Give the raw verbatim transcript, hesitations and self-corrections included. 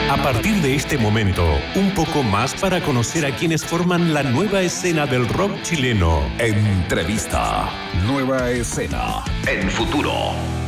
A partir de este momento, un poco más para conocer a quienes forman la nueva escena del rock chileno. Entrevista. Nueva escena en Futuro.